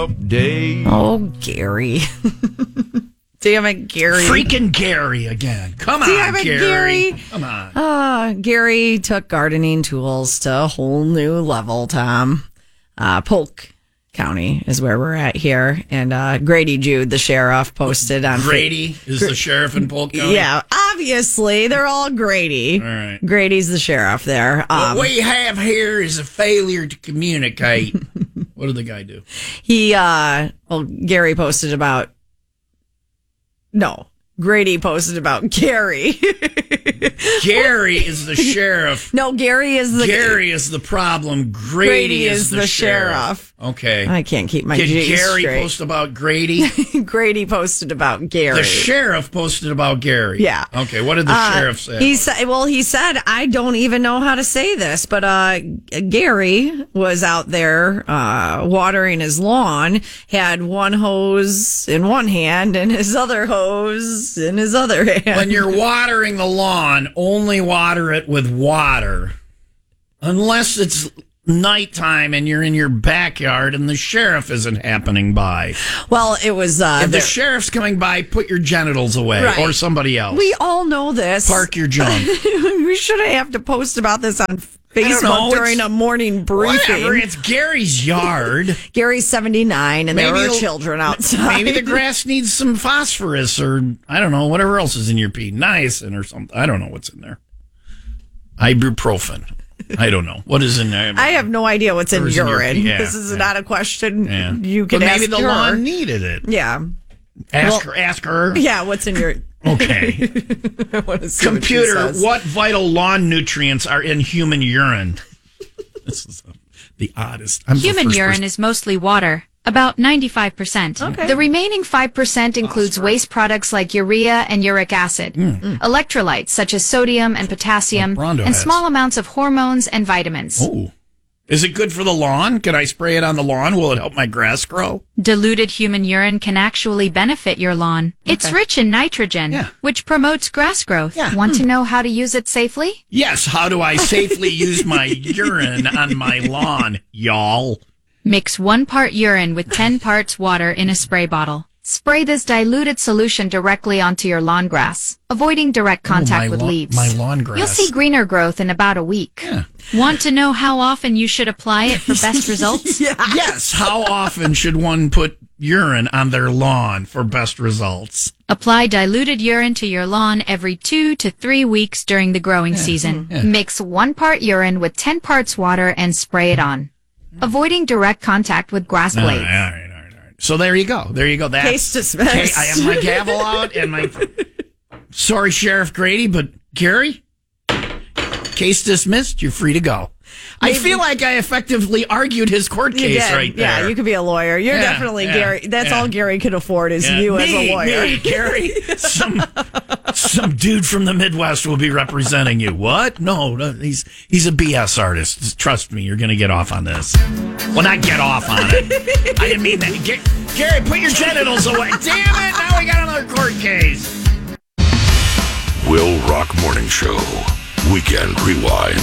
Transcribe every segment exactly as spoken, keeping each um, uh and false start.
update. Oh, Gary. Damn it, Gary. Freaking Gary again. Come on, Damn it, Gary. Gary. Come on. Uh, Gary took gardening tools to a whole new level, Tom. Uh, Polk County is where we're at here. And uh, Grady Jude, the sheriff, posted on... Grady is the sheriff in Polk County? Yeah, obviously. They're all Grady. All right. Grady's the sheriff there. Um, What we have here is a failure to communicate. What did the guy do? He, uh, well, Gary posted about... No, Grady posted about Gary. Gary is the sheriff. No, Gary is the... Gary is the problem. Grady, Grady is, is the, the sheriff. sheriff. Okay. I can't keep my Did G's Gary straight. post about Grady? Grady posted about Gary. The sheriff posted about Gary. Yeah. Okay, what did the Uh, sheriff say? He said, well, he said, I don't even know how to say this, but uh, Gary was out there uh, watering his lawn, had one hose in one hand and his other hose in his other hand. When you're watering the lawn, only water it with water. Unless it's nighttime and you're in your backyard and the sheriff isn't happening by. Well, it was... Uh, If the there- sheriff's coming by, put your genitals away. Right. Or somebody else. we all know this. Park your junk. We shouldn't have to post about this on don't Facebook know, during it's- a morning briefing. Whatever, it's Gary's yard. Gary's seventy-nine, and there Maybe are it'll- children outside. Maybe the grass needs some phosphorus or, I don't know, whatever else is in your pee. Niacin or something. I don't know what's in there. Ibuprofen. I don't know. What is in there? I have no idea what's in Whatever's in your urine. pee, yeah, this is yeah. not a question Yeah. you can But maybe ask the her. lawn needed it. Yeah. Ask Well- her. Ask her. Yeah, what's in your... Okay. I want to see what she Computer, says. what vital lawn nutrients are in human urine? This is the oddest. I'm the Human first urine person- is mostly water, about ninety-five percent. Okay. The remaining five percent includes waste products like urea and uric acid, electrolytes such as sodium and potassium, Like Rondo and has. small amounts of hormones and vitamins. Oh. Is it good for the lawn? Can I spray it on the lawn? Will it help my grass grow? Diluted human urine can actually benefit your lawn. It's rich in nitrogen, Yeah. which promotes grass growth. Yeah. Want to know how to use it safely? Yes. How do I safely use my urine on my lawn, y'all? Mix one part urine with ten parts water in a spray bottle. Spray this diluted solution directly onto your lawn grass, avoiding direct contact my with lawn- leaves. my lawn grass. You'll see greener growth in about a week. Yeah. Want to know how often you should apply it for best results? Yes. How often should one put urine on their lawn for best results? Apply diluted urine to your lawn every two to three weeks during the growing season. yeah. Mix one part urine with ten parts water and spray it on, avoiding direct contact with grass All blades. right, all right, all right, all right. So there you go. There you go. That's, Case dismissed. Okay, I have my gavel out and my. Sorry, Sheriff Grady, but Gary, case dismissed. You're free to go. I feel like I effectively argued his court You case did. right there. Yeah, you could be a lawyer. You're Yeah, definitely yeah, Gary. That's yeah. all Gary could afford is Yeah. you as Me, a lawyer. me, Gary, some some dude from the Midwest will be representing you. What? No, no, he's he's a B S artist. Trust me, you're going to get off on this. Well, not get off on it. I didn't mean that. Ga- Gary, put your genitals away. Damn it! Now we got another court case. Will Rock Morning Show. Weekend Rewind.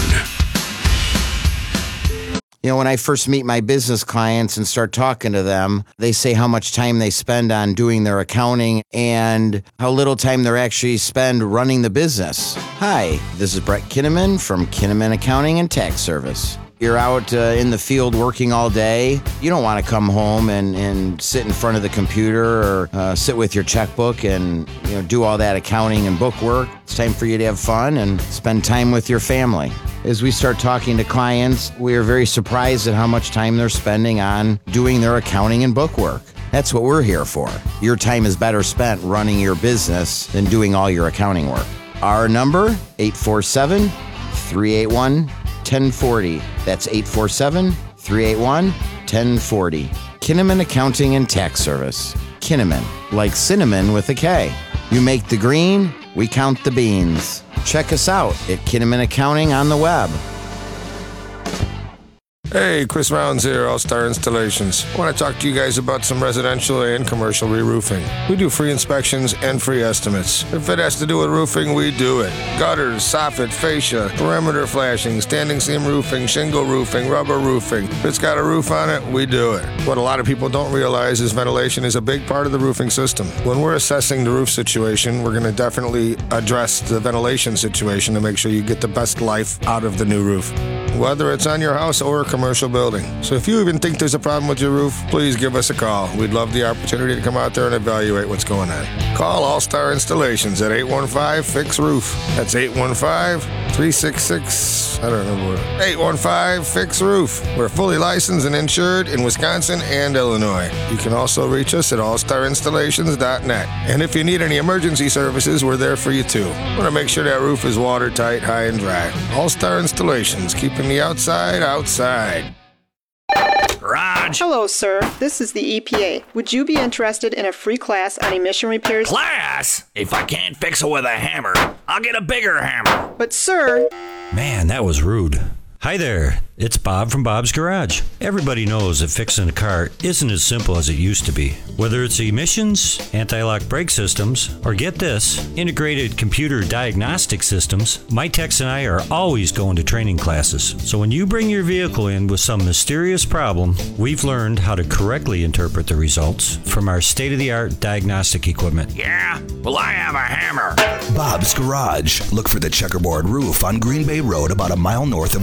You know, when I first meet my business clients and start talking to them, they say how much time they spend on doing their accounting and how little time they actually spend running the business. Hi, this is Brett Kinnaman from Kinnaman Accounting and Tax Service. You're out uh, in the field working all day. You don't want to come home and, and sit in front of the computer or uh, sit with your checkbook and you know do all that accounting and book work. It's time for you to have fun and spend time with your family. As we start talking to clients, we are very surprised at how much time they're spending on doing their accounting and book work. That's what we're here for. Your time is better spent running your business than doing all your accounting work. Our number, eight four seven, three eight one, one oh four oh. That's eight four seven, three eight one, one oh four oh. Kinnaman Accounting and Tax Service. Kinnaman, like cinnamon with a K. You make the green, we count the beans. Check us out at Kinnaman Accounting on the web. Hey, Chris Rounds here, All Star Installations. I want to talk to you guys about some residential and commercial re-roofing. We do free inspections and free estimates. If it has to do with roofing, we do it. Gutters, soffit, fascia, perimeter flashing, standing seam roofing, shingle roofing, rubber roofing. If it's got a roof on it, we do it. What a lot of people don't realize is ventilation is a big part of the roofing system. When we're assessing the roof situation, we're going to definitely address the ventilation situation to make sure you get the best life out of the new roof, whether it's on your house or a commercial building. So if you even think there's a problem with your roof, please give us a call. We'd love the opportunity to come out there and evaluate what's going on. Call All Star Installations at eight one five, fix roof. That's eight one five, three six six, I don't know what, eight one five, fix roof. We're fully licensed and insured in Wisconsin and Illinois. You can also reach us at all star installations dot net. And if you need any emergency services, we're there for you too. Want to make sure that roof is watertight, high and dry. All Star Installations, keeping the outside outside. Raj! Hello, sir. This is the E P A. Would you be interested in a free class on emission repairs? Class? If I can't fix it with a hammer, I'll get a bigger hammer. But, sir... Man, that was rude. Hi there, it's Bob from Bob's Garage. Everybody knows that fixing a car isn't as simple as it used to be. Whether it's emissions, anti-lock brake systems, or get this, integrated computer diagnostic systems, my techs and I are always going to training classes. So when you bring your vehicle in with some mysterious problem, we've learned how to correctly interpret the results from our state-of-the-art diagnostic equipment. Yeah? Well, I have a hammer. Bob's Garage. Look for the checkerboard roof on Green Bay Road about a mile north of